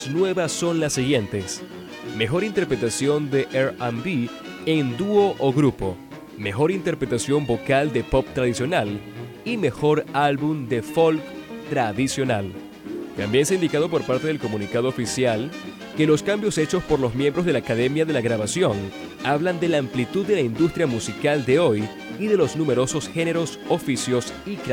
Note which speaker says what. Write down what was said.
Speaker 1: nuevas son las siguientes: mejor interpretación de R&B en dúo o grupo, mejor interpretación vocal de pop tradicional y mejor álbum de folk tradicional. También se ha indicado por parte del comunicado oficial que los cambios hechos por los miembros de la Academia de la Grabación hablan de la amplitud de la industria musical de hoy y de los numerosos géneros, oficios y